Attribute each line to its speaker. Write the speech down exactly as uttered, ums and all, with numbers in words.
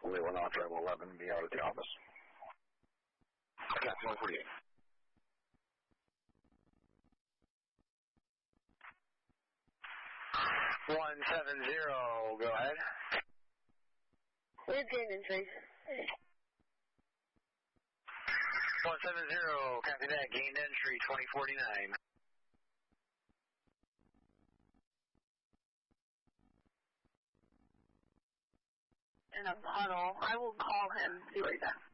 Speaker 1: Only one off drive eleven, be out at the office.
Speaker 2: Got one forty-eight.
Speaker 1: one seven zero, go ahead.
Speaker 3: We're gain entry.
Speaker 1: one seven zero, copy that, gained entry, twenty forty-nine.
Speaker 3: In a huddle. I will call him. See what he does.